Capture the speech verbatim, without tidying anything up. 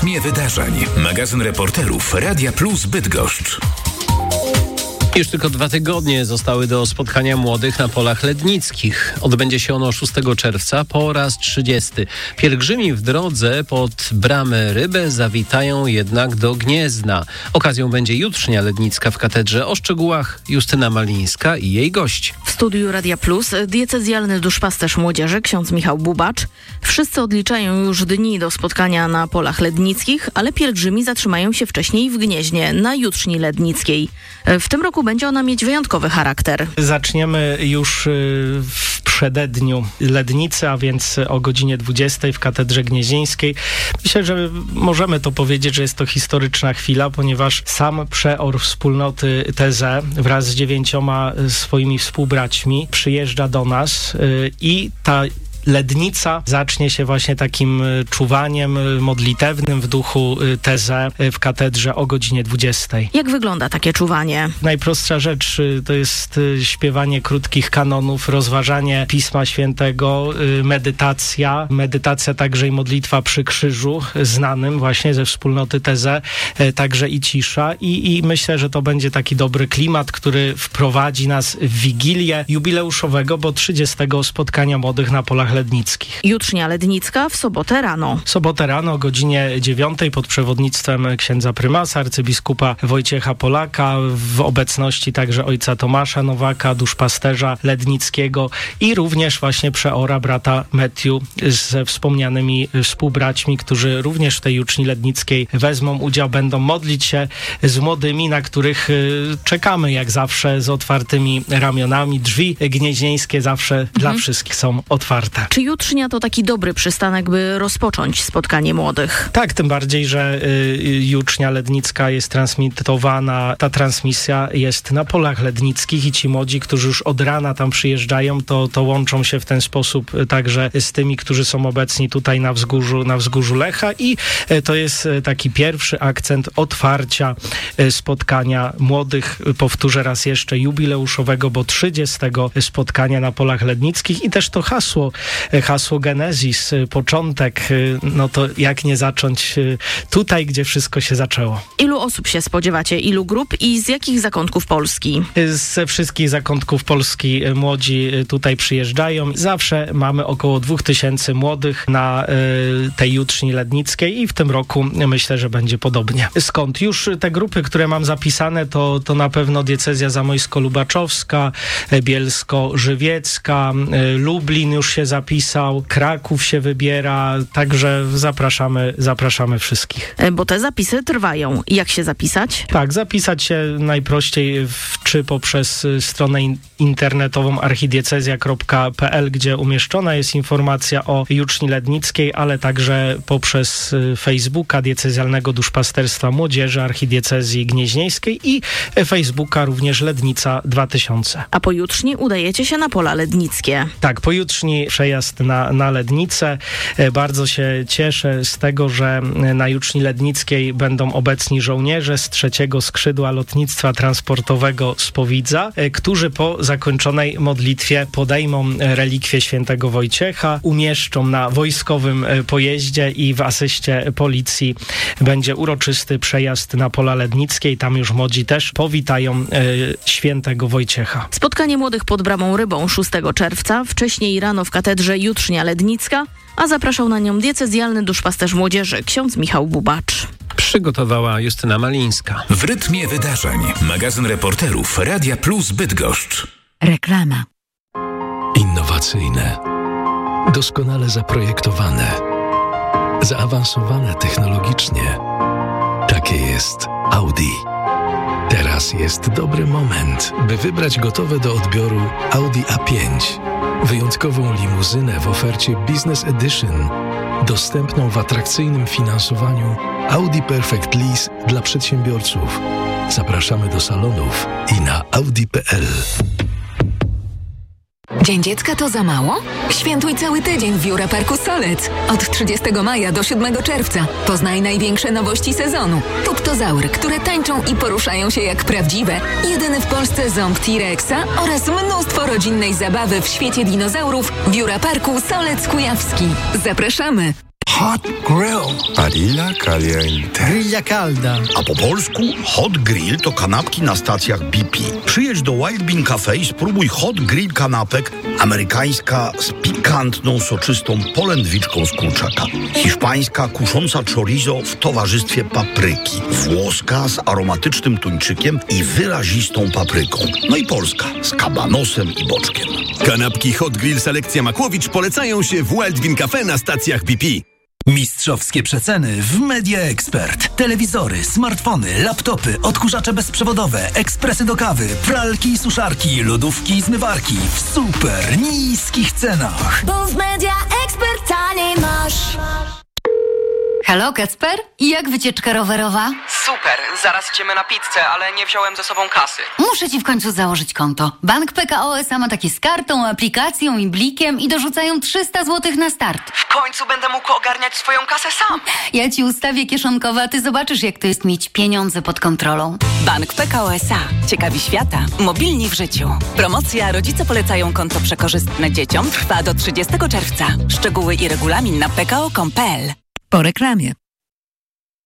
rytmie wydarzeń. Magazyn reporterów Radia Plus Bydgoszcz. Już tylko dwa tygodnie zostały do spotkania młodych na polach lednickich. Odbędzie się ono szóstego czerwca po raz trzydziesty. Pielgrzymi w drodze pod Bramę Rybę zawitają jednak do Gniezna. Okazją będzie jutrznia lednicka w katedrze. O szczegółach Justyna Malińska i jej gość. W studiu Radia Plus diecezjalny duszpasterz młodzieży ksiądz Michał Bubacz. Wszyscy odliczają już dni do spotkania na polach lednickich, ale pielgrzymi zatrzymają się wcześniej w Gnieźnie na jutrzni lednickiej. W tym roku będzie ona mieć wyjątkowy charakter. Zaczniemy już w przededniu Lednicy, a więc o godzinie dwudziestej w Katedrze Gnieźnieńskiej. Myślę, że możemy to powiedzieć, że jest to historyczna chwila, ponieważ sam przeor wspólnoty T Z wraz z dziewięcioma swoimi współbraćmi przyjeżdża do nas i ta Lednica zacznie się właśnie takim czuwaniem modlitewnym w duchu Tezę w katedrze o godzinie dwudziestej. Jak wygląda takie czuwanie? Najprostsza rzecz to jest śpiewanie krótkich kanonów, rozważanie Pisma Świętego, medytacja, medytacja także i modlitwa przy krzyżu, znanym właśnie ze wspólnoty Tezę, także i cisza i, i myślę, że to będzie taki dobry klimat, który wprowadzi nas w Wigilię jubileuszowego, bo trzydziestego spotkania młodych na polach lednickich. Jutrznia lednicka w sobotę rano. Sobotę rano o godzinie dziewiątej pod przewodnictwem księdza prymasa, arcybiskupa Wojciecha Polaka, w obecności także ojca Tomasza Nowaka, duszpasterza lednickiego i również właśnie przeora brata Matthew ze wspomnianymi współbraćmi, którzy również w tej juczni lednickiej wezmą udział, będą modlić się z młodymi, na których czekamy jak zawsze z otwartymi ramionami. Drzwi gnieźnieńskie zawsze mhm. dla wszystkich są otwarte. Czy jutrznia to taki dobry przystanek, by rozpocząć spotkanie młodych? Tak, tym bardziej, że y, jutrznia lednicka jest transmitowana. Ta transmisja jest na polach lednickich i ci młodzi, którzy już od rana tam przyjeżdżają, to, to łączą się w ten sposób y, także z tymi, którzy są obecni tutaj na wzgórzu, na wzgórzu Lecha i y, to jest y, taki pierwszy akcent otwarcia y, spotkania młodych, y, powtórzę raz jeszcze, jubileuszowego, bo trzydziestego spotkania na polach lednickich i też to hasło Hasło Genezis, początek, no to jak nie zacząć tutaj, gdzie wszystko się zaczęło. Ilu osób się spodziewacie? Ilu grup i z jakich zakątków Polski? Ze wszystkich zakątków Polski młodzi tutaj przyjeżdżają. Zawsze mamy około dwóch tysięcy młodych na y, tej jutrzni lednickiej i w tym roku myślę, że będzie podobnie. Skąd? Już te grupy, które mam zapisane, to, to na pewno diecezja zamojsko-lubaczowska, bielsko-żywiecka, y, Lublin już się zapisał, Kraków się wybiera, także zapraszamy, zapraszamy wszystkich. Bo te zapisy trwają. Jak się zapisać? Tak, zapisać się najprościej w, czy poprzez stronę in, internetową archidiecezja kropka p l, gdzie umieszczona jest informacja o juczni lednickiej, ale także poprzez Facebooka Diecezjalnego Duszpasterstwa Młodzieży Archidiecezji Gnieźnieńskiej i Facebooka również Lednica dwa tysiące. A pojutrzni udajecie się na pola lednickie. Tak, pojutrzni przejazd na, na Lednicę. Bardzo się cieszę z tego, że na juczni lednickiej będą obecni żołnierze z trzeciego skrzydła lotnictwa transportowego z Powidza, którzy po zakończonej modlitwie podejmą relikwie świętego Wojciecha, umieszczą na wojskowym pojeździe i w asyście policji będzie uroczysty przejazd na pola lednickie i tam już młodzi też powitają e, świętego Wojciecha. Spotkanie młodych pod Bramą Rybą szóstego czerwca, wcześniej rano w katedrze jutrznia lednicka, a zapraszał na nią diecezjalny duszpasterz młodzieży ksiądz Michał Bubacz. Przygotowała Justyna Malińska. W rytmie wydarzeń. Magazyn reporterów Radia Plus Bydgoszcz. Reklama. Innowacyjne, doskonale zaprojektowane, zaawansowane technologicznie. Takie jest Audi. Teraz jest dobry moment, by wybrać gotowe do odbioru Audi A pięć. Wyjątkową limuzynę w ofercie Business Edition, dostępną w atrakcyjnym finansowaniu Audi Perfect Lease dla przedsiębiorców. Zapraszamy do salonów i na audi kropka p l. Dzień Dziecka to za mało? Świętuj cały tydzień w Jura Parku Solec. Od trzydziestego maja do siódmego czerwca. Poznaj największe nowości sezonu. Tuptozaury, które tańczą i poruszają się jak prawdziwe. Jedyny w Polsce ząb T-Rexa oraz mnóstwo rodzinnej zabawy w świecie dinozaurów w Jura Parku Solec Kujawski. Zapraszamy! Hot Grill. Parilla caliente. Grilla calda. A po polsku Hot Grill to kanapki na stacjach B P. Przyjedź do Wild Bean Cafe i spróbuj Hot Grill kanapek, amerykańska z pikantną, soczystą polędwiczką z kurczaka, hiszpańska kusząca chorizo w towarzystwie papryki, włoska z aromatycznym tuńczykiem i wyrazistą papryką, no i polska z kabanosem i boczkiem. Kanapki Hot Grill Selekcja Makłowicz polecają się w Wild Bean Cafe na stacjach B P. Mistrzowskie przeceny w Media Expert. Telewizory, smartfony, laptopy, odkurzacze bezprzewodowe, ekspresy do kawy, pralki i suszarki, lodówki i zmywarki w super niskich cenach. Bo w Media Expert taniej masz. Halo, Kacper? I jak wycieczka rowerowa? Super, zaraz idziemy na pizzę, ale nie wziąłem ze sobą kasy. Muszę ci w końcu założyć konto. Bank P K O S A ma takie z kartą, aplikacją i blikiem i dorzucają trzysta złotych na start. W końcu będę mógł ogarniać swoją kasę sam. Ja ci ustawię kieszonkowe, a ty zobaczysz, jak to jest mieć pieniądze pod kontrolą. Bank P K O S A. Ciekawi świata. Mobilni w życiu. Promocja Rodzice polecają konto przekorzystne dzieciom trwa do trzydziestego czerwca. Szczegóły i regulamin na p k o kropka com kropka p l. Po reklamie.